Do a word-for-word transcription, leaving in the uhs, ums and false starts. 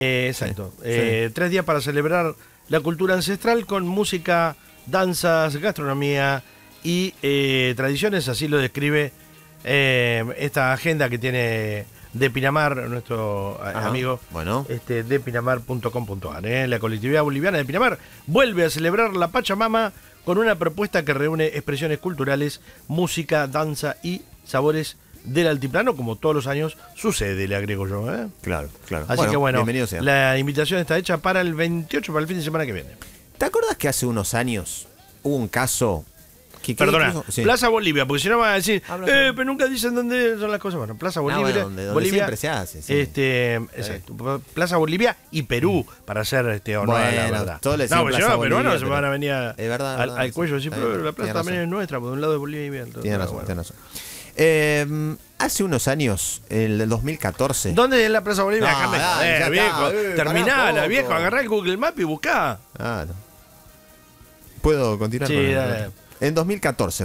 Eh, exacto. Sí, Eh, sí. Tres días para celebrar la cultura ancestral con música, danzas, gastronomía y eh, tradiciones. Así lo describe eh, esta agenda que tiene de Pinamar, nuestro Ajá, amigo bueno. este, de pinamar punto com punto ar. ¿eh? La colectividad boliviana de Pinamar vuelve a celebrar la Pachamama con una propuesta que reúne expresiones culturales, música, danza y sabores del altiplano, como todos los años sucede, le agrego yo. ¿eh? Claro, claro. Así que bueno, bienvenido sea. la invitación está hecha para el veintiocho, para el fin de semana que viene. ¿Te acuerdas que hace unos años hubo un caso que, que Perdona, incluso- sí. Plaza Bolivia, porque si no van a decir, Habla eh, con- pero nunca dicen dónde son las cosas. Bueno, Plaza Ah, Bolivia, bueno, donde- donde Bolivia, siempre se hace, sí. este, exacto, Plaza Bolivia y Perú, para hacer este honor a la Bueno, verdad. todos le No, decimos porque si Plaza no, peruanos Bolivia, se pero- van a venir a- Es verdad, al, verdad, al sí. cuello y decir, Está pero bien, la plaza tiene también razón. es nuestra, porque de un lado de Bolivia. Entonces, Tiene pero razón, bueno. tiene razón. Eh, hace unos años, en el dos mil catorce. ¿Dónde es la Plaza Bolivia? No, Déjame dale, joder, ya viejo. está, eh, Terminala, pará viejo. poco. Agarrá el Google Maps y buscá. Ah, no. ¿Puedo continuar? Sí, con el- dale. En dos mil catorce